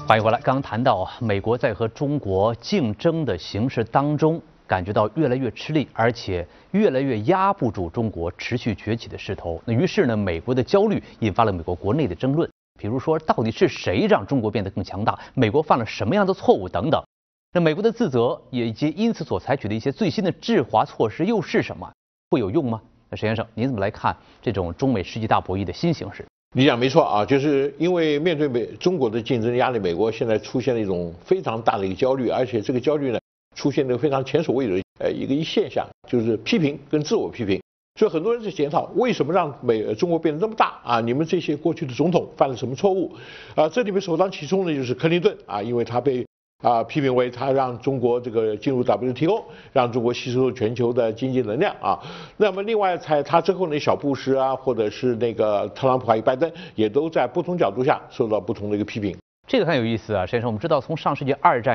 欢迎回来。刚刚谈到美国在和中国竞争的形势当中，感觉到越来越吃力，而且越来越压不住中国持续崛起的势头。那于是呢，美国的焦虑引发了美国国内的争论，比如说到底是谁让中国变得更强大？美国犯了什么样的错误等等。那美国的自责以及因此所采取的一些最新的制华措施又是什么？会有用吗？那石先生，您怎么来看这种中美世纪大博弈的新形势？ 你讲没错啊，就是因为面对中国的竞争压力，美国现在出现了一种非常大的一个焦虑，而且这个焦虑呢，出现了一个非常前所未有的一个现象，就是批评跟自我批评。所以很多人在检讨，为什么让中国变得这么大啊？你们这些过去的总统犯了什么错误？这里面首当其冲的就是克林顿啊，因为他被批评为他让中国这个进入 WTO， 让中国吸收全球的经济能量啊。那么另外他之后呢，小布什啊，或者是那个特朗普还有拜登，也都在不同角度下受到不同的一个批评。 这个很有意思啊，石先生，我们知道从上世纪2战